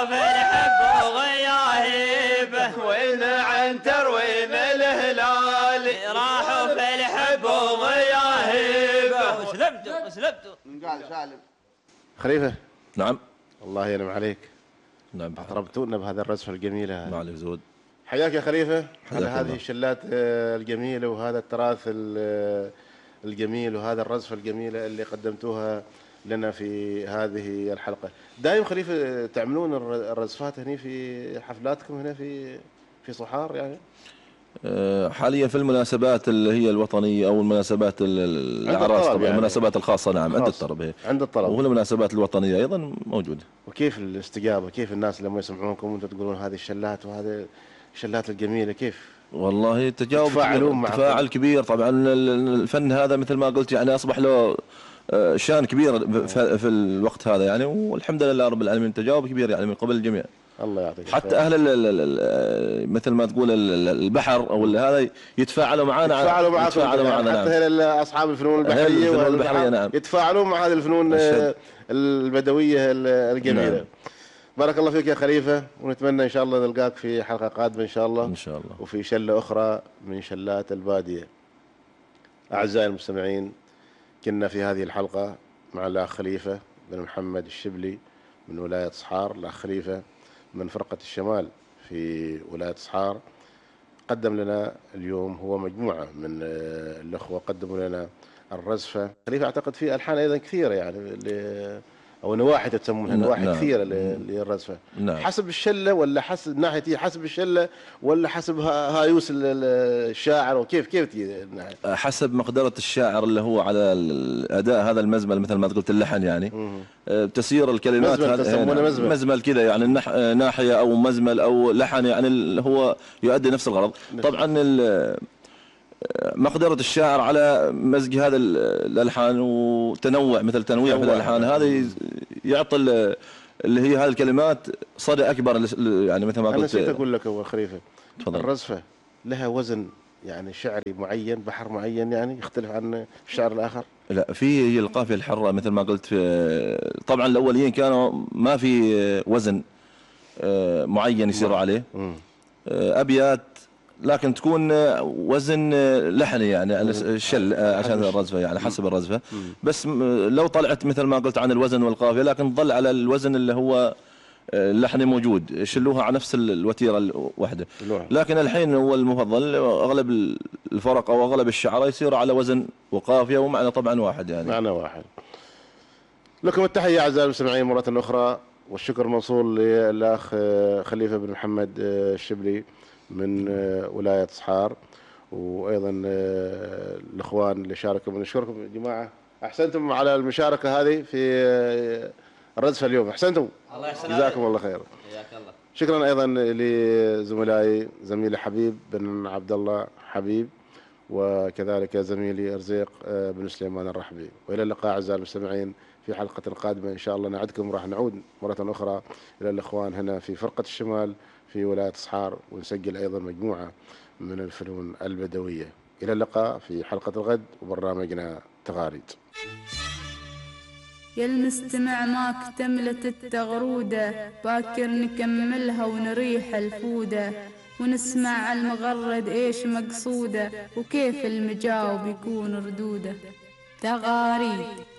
في الحب وغياهيبه وين عنتر وين الهلال راحوا في الحب وغياهيبه. اسلبتوا من قال سالم خليفه. نعم الله ينعم عليك. نعم اطربتونا بهذه الرزفه الجميله. ما عليك زود. حياك يا خليفه على هذه الله. الشلات الجميله وهذا التراث الجميل وهذا الرزفه الجميله اللي قدمتوها لنا في هذه الحلقه. دائما خليفه تعملون الرزفات هنا في حفلاتكم هنا في صحار يعني؟ حاليا في المناسبات اللي هي الوطنيه او المناسبات الاعراس طبعا يعني. المناسبات الخاصه نعم عند الطلب عند الطلب والمناسبات الوطنيه ايضا موجوده. وكيف الاستجابه؟ كيف الناس لما يسمعونكم وانتم تقولون هذه الشلات وهذه الشلات الجميله كيف؟ والله تفاعل كبير طبعا. الفن هذا مثل ما قلت يعني اصبح له شان كبير في الوقت هذا يعني، والحمد لله رب العالمين تجاوب كبير يعني من قبل الجميع. الله يعطيك حتى اهل مثل ما تقول البحر او هذا يتفاعلوا معنا. يتفاعلوا معنا حتى نعم. اصحاب الفنون البحريه نعم يتفاعلون مع هذه الفنون البدويه الجميله. نعم. بارك الله فيك يا خليفه، ونتمنى ان شاء الله نلقاك في حلقه قادمه ان شاء الله. ان شاء الله. وفي شله اخرى من شلات الباديه. اعزائي المستمعين، كنا في هذه الحلقه مع الاخ خليفه بن محمد الشبلي من ولايه صحار، الاخ خليفه من فرقة الشمال في ولاية صحار. قدم لنا اليوم هو مجموعة من الأخوة قدموا لنا الرزفة. خليفة أعتقد في ألحان أيضا كثيرة يعني أو نواحي تسمونها نواحي كثيرة للرزفة. نعم. حسب الشلة ولا حسب ناحية حسب الشلة ولا حسب هايوس الشاعر وكيف تجي الناحية؟ حسب مقدرة الشاعر اللي هو على الأداء هذا المزمل مثل ما قلت اللحن يعني. تسير الكلمات مزمل كذا يعني ناحية أو مزمل أو لحن يعني هو يؤدي نفس الغرض. طبعا مقدرة الشاعر على مزج هذا الألحان وتنوع مثل تنويع في الألحان هذا يعطي اللي هي هذه الكلمات صدى أكبر يعني مثل ما قلت. أنا نسيت أقول لك أول خليفة، تفضل. الرزفة لها وزن يعني شعري معين، بحر معين يعني يختلف عن الشعر الآخر؟ لا، في القافية الحرة مثل ما قلت. طبعا الأوليين كانوا ما في وزن معين يسيروا عليه. أبيات لكن تكون وزن لحني يعني الشل عشان الرزفة يعني حسب الرزفة. بس لو طلعت مثل ما قلت عن الوزن والقافية لكن تظل على الوزن اللي هو اللحن موجود، شلوها على نفس الوتيرة الواحدة. لكن الحين هو المفضل أغلب الفرق أو أغلب الشعراء يصيروا على وزن وقافية ومعنى طبعا واحد يعني. معنى واحد. لكم التحية أعزائي المستمعين مرة أخرى، والشكر موصول للأخ خليفة بن محمد الشبلي من ولاية صحار، وأيضا الإخوان اللي شاركوا. نشكركم يا جماعة، أحسنتم على المشاركة هذه في الرزفة اليوم، أحسنتم. الله يحسن عليك. جزاكم الله خير. حياك الله. شكرا أيضا لزملائي زميلي حبيب بن عبد الله حبيب، وكذلك زميلي أرزيق بن سليمان الرحبي. وإلى اللقاء أعزائي المستمعين في حلقة قادمة إن شاء الله. نعدكم راح نعود مرة أخرى إلى الإخوان هنا في فرقة الشمال في ولاية صحار، ونسجل أيضا مجموعة من الفنون البدوية. إلى اللقاء في حلقة الغد وبرنامجنا تغاريد. يا المستمع ما اكتملت التغرودة، باكر نكملها ونريح الفودة، ونسمع المغرد ايش مقصوده، وكيف المجاوب يكون ردوده. تغاريد.